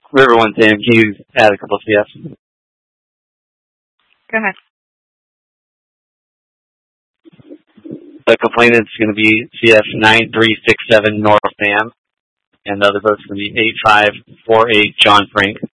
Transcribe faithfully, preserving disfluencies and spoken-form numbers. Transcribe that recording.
River one, Sam, can you add a couple of C Fs? Go ahead. The complainant's going to be C F nine three six seven North Sam, and the other vote's going to be eight five four eight John Frank.